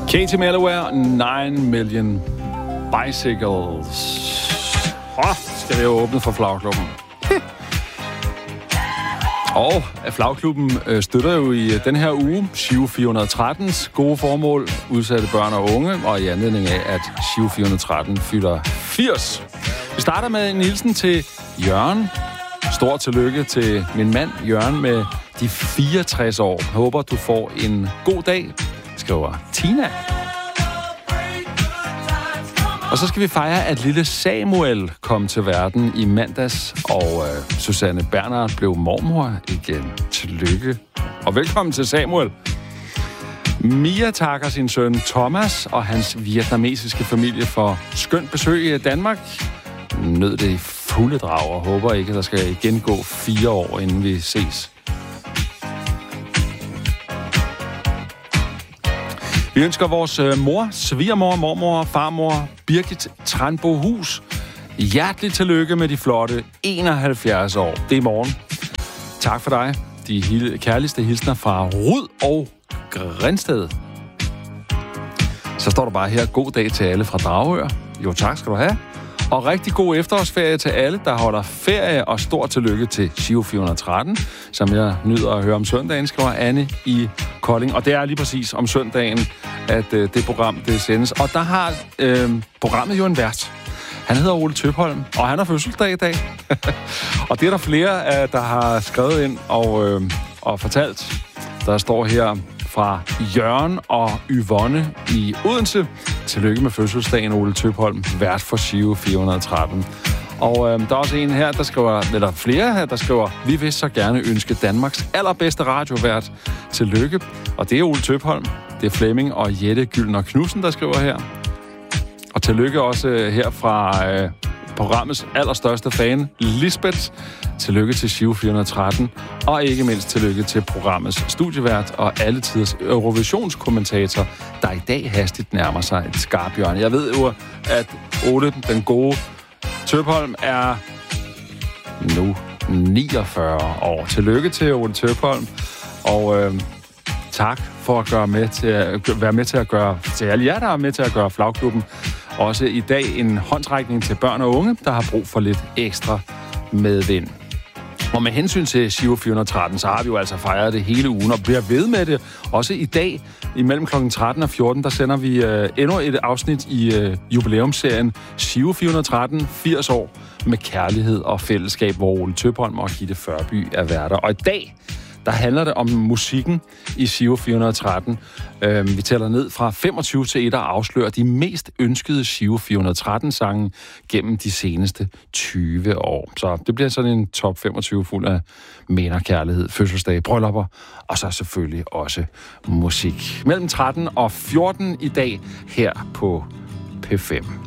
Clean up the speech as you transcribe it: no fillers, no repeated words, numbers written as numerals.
Katie Melloware, 9 Million Bicycles. Skal vi jo åbne for Flagklubben. Og Flagklubben støtter jo i den her uge Giro 413's gode formål, udsatte børn og unge, og i anledning af, at Giro 413 fylder 80. Vi starter med en hilsen til Jørgen. Stort tillykke til min mand Jørgen med de 64 år. Håber, du får en god dag, skriver Tina. Og så skal vi fejre, at lille Samuel kom til verden i mandags, og Susanne Bernhardt blev mormor igen. Tillykke. Og velkommen til Samuel. Mia takker sin søn Thomas og hans vietnamesiske familie for skønt besøg i Danmark. Nød det i fulde drag og håber ikke, at der skal igen gå 4 år, inden vi ses. Vi ønsker vores mor, svigermor, mormor, farmor, Birgit Tranbohus hjerteligt tillykke med de flotte 71 år. Det er i morgen. Tak for dig. De kærligste hilsner fra Rud og Grindsted. Så står der bare her, god dag til alle fra Dragør. Jo, tak skal du have. Og rigtig god efterårsferie til alle, der holder ferie, og stort tillykke til Giro 413, som jeg nyder at høre om søndagen, skriver Anne i Kolding. Og det er lige præcis om søndagen, at det program det sendes. Og der har programmet jo en vært. Han hedder Ole Tøpholm, og han har fødselsdag i dag. Og det er der flere, der har skrevet ind og fortalt. Der står her fra Jørgen og Yvonne i Odense. Tillykke med fødselsdagen, Ole Tøpholm, vært for Giro 413. Og der er også en her, der skriver, eller flere her, der skriver, vi vil så gerne ønske Danmarks allerbedste radiovært tillykke. Og det er Ole Tøpholm, det er Flemming og Jette Gyldner Knudsen, der skriver her. Og tillykke også her fra programmets allerstørste fan, Lisbeth. Tillykke til Giro 413, og ikke mindst tillykke til programmets studievært og alle tiders Eurovisionskommentator, der i dag hastigt nærmer sig et skarphjørne. Jeg ved jo, at Ole, den gode Tøpholm, er nu 49 år. Tillykke til Ole Tøpholm, og tak for at være med til at gøre, til alle jer, der er med til at gøre Flagklubben, også i dag en håndsrækning til børn og unge, der har brug for lidt ekstra medvind. Og med hensyn til Giro 413, så har vi jo altså fejret det hele ugen, og bliver ved med det. Også i dag, imellem kl. 13 og 14, der sender vi endnu et afsnit i jubilæumsserien Giro 413, 80 år med kærlighed og fællesskab, hvor Ole Tøpholm og Gitte Førby er værter. Og i dag, der handler det om musikken i Giro 413. Vi tæller ned fra 25 til 1 og afslører de mest ønskede Giro 413-sange gennem de seneste 20 år. Så det bliver sådan en top 25 fuld af minder, kærlighed, fødselsdage, bryllupper, og så selvfølgelig også musik. Mellem 13 og 14 i dag her på P5.